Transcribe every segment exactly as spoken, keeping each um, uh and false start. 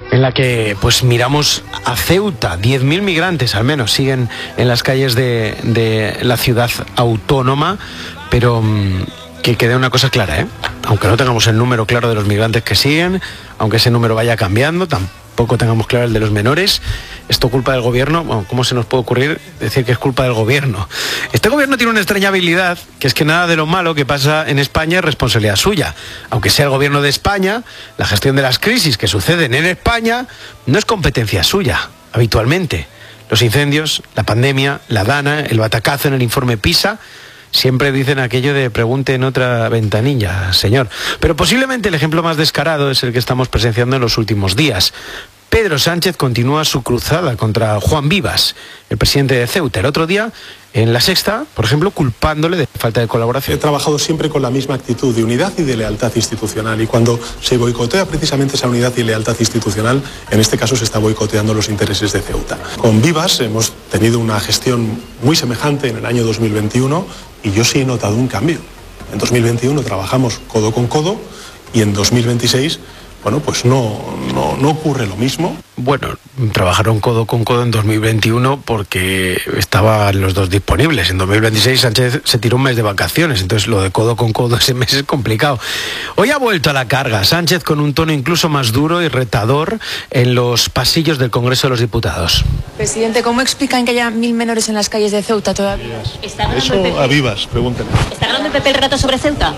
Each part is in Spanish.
en la que pues miramos a Ceuta. diez mil migrantes al menos siguen en las calles de, de la ciudad autónoma, pero mmm, que quede una cosa clara, ¿eh? Aunque no tengamos el número claro de los migrantes que siguen, aunque ese número vaya cambiando, tampoco tengamos claro el de los menores, esto culpa del gobierno. Bueno, ¿cómo se nos puede ocurrir decir que es culpa del gobierno? Este gobierno tiene una extraña habilidad, que es que nada de lo malo que pasa en España es responsabilidad suya. Aunque sea el gobierno de España, la gestión de las crisis que suceden en España no es competencia suya, habitualmente. Los incendios, la pandemia, la Dana, el batacazo en el informe PISA, siempre dicen aquello de pregunte en otra ventanilla, señor. Pero posiblemente el ejemplo más descarado es el que estamos presenciando en los últimos días. Pedro Sánchez continúa su cruzada contra Juan Vivas, el presidente de Ceuta. El otro día, en La Sexta, por ejemplo, culpándole de falta de colaboración. He trabajado siempre con la misma actitud de unidad y de lealtad institucional. Y cuando se boicotea precisamente esa unidad y lealtad institucional, en este caso se está boicoteando los intereses de Ceuta. Con Vivas hemos tenido una gestión muy semejante en el año dos mil veintiuno y yo sí he notado un cambio. En dos mil veintiuno trabajamos codo con codo y en dos mil veintiséis... bueno, pues no, no, no ocurre lo mismo. Bueno, trabajaron codo con codo en dos mil veintiuno porque estaban los dos disponibles. En dos mil veintiséis Sánchez se tiró un mes de vacaciones, entonces lo de codo con codo ese mes es complicado. Hoy ha vuelto a la carga Sánchez con un tono incluso más duro y retador en los pasillos del Congreso de los Diputados. Presidente, ¿cómo explican que haya mil menores en las calles de Ceuta todavía? Eso a Vivas, pregúntenle. ¿Está ganando el P P el relato sobre Ceuta?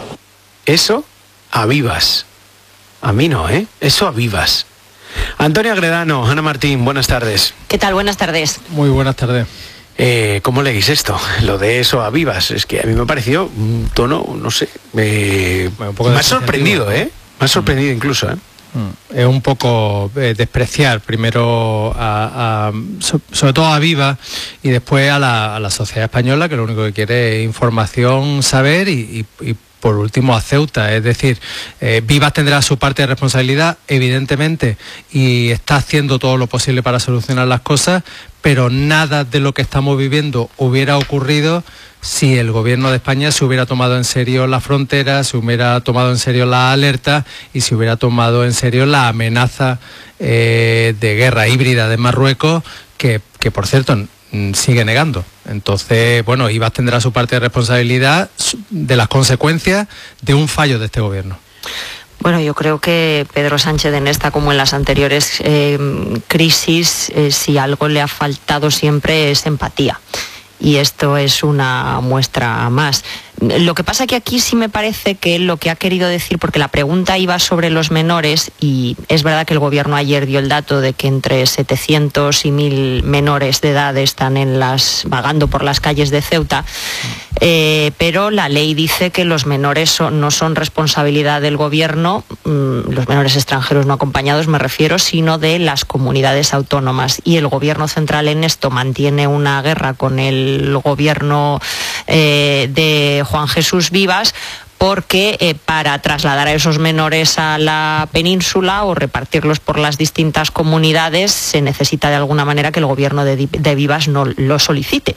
Eso a Vivas. A mí no, ¿eh? Eso a Vivas. Antonio Agredano, Ana Martín, buenas tardes. ¿Qué tal? Buenas tardes. Muy buenas tardes. Eh, ¿Cómo leéis esto? Lo de eso a Vivas. Es que a mí me ha parecido un tono, no sé, eh, bueno, un poco me ha sorprendido, ¿eh? Me ha sorprendido incluso, ¿eh? Es un poco eh, despreciar primero a, a, so, sobre todo a Vivas y después a la, a la sociedad española, que lo único que quiere es información, saber y, y, y por último a Ceuta. Es decir, eh, Vivas tendrá su parte de responsabilidad, evidentemente, y está haciendo todo lo posible para solucionar las cosas, pero nada de lo que estamos viviendo hubiera ocurrido si el gobierno de España se hubiera tomado en serio la frontera, se hubiera tomado en serio la alerta y se hubiera tomado en serio la amenaza eh, de guerra híbrida de Marruecos, que, que por cierto sigue negando. Entonces, bueno, Vivas tendrá su parte de responsabilidad de las consecuencias de un fallo de este gobierno. Bueno, yo creo que Pedro Sánchez en esta, como en las anteriores eh, crisis, eh, si algo le ha faltado siempre es empatía. Y esto es una muestra más. Lo que pasa que aquí sí me parece que lo que ha querido decir, porque la pregunta iba sobre los menores, y es verdad que el gobierno ayer dio el dato de que entre setecientos y mil menores de edad están en las, vagando por las calles de Ceuta, eh, pero la ley dice que los menores son, no son responsabilidad del gobierno, mmm, los menores extranjeros no acompañados me refiero, sino de las comunidades autónomas. Y el gobierno central en esto mantiene una guerra con el gobierno eh, de Juan Jesús Vivas, porque eh, para trasladar a esos menores a la península o repartirlos por las distintas comunidades se necesita de alguna manera que el gobierno de, de Vivas no lo solicite.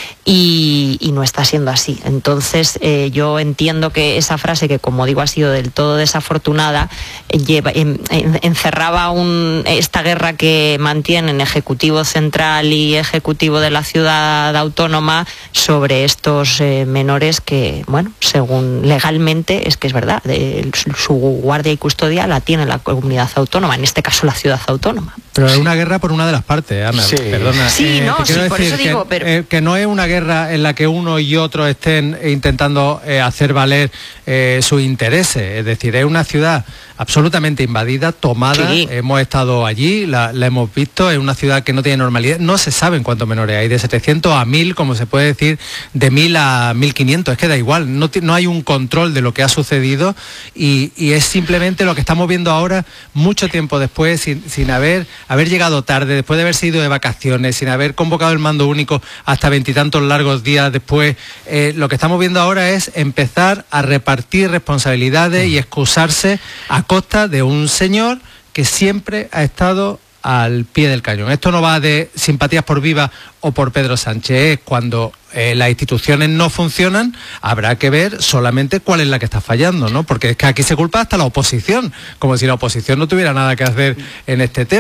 Y, y no está siendo así. Entonces eh, yo entiendo que esa frase, que como digo ha sido del todo desafortunada, eh, lleva, en, en, encerraba un, esta guerra que mantienen Ejecutivo Central y Ejecutivo de la Ciudad Autónoma sobre estos eh, menores que, bueno, según legalmente es que es verdad, de, su, su guardia y custodia la tiene la comunidad autónoma, en este caso la Ciudad Autónoma. Pero es una guerra por una de las partes, Ana, sí. Perdona. Sí, eh, no, sí, por eso digo, que, pero... eh, que no es una guerra en la que uno y otro estén intentando eh, hacer valer eh, sus intereses. Es decir, es una ciudad absolutamente invadida, tomada. Sí. Hemos estado allí, la, la hemos visto. Es una ciudad que no tiene normalidad. No se saben cuántos menores hay, de setecientos a mil, como se puede decir, de mil a mil quinientos. Es que da igual, no, no hay un control de lo que ha sucedido y, y es simplemente lo que estamos viendo ahora, mucho tiempo después, sin, sin haber, haber llegado tarde, después de haberse ido de vacaciones, sin haber convocado el mando único hasta veintitantos largos días después. Eh, lo que estamos viendo ahora es empezar a repartir responsabilidades y excusarse a costa de un señor que siempre ha estado al pie del cañón. Esto no va de simpatías por Vivas o por Pedro Sánchez. Es cuando eh, las instituciones no funcionan, habrá que ver solamente cuál es la que está fallando, ¿no? Porque es que aquí se culpa hasta la oposición, como si la oposición no tuviera nada que hacer en este tema.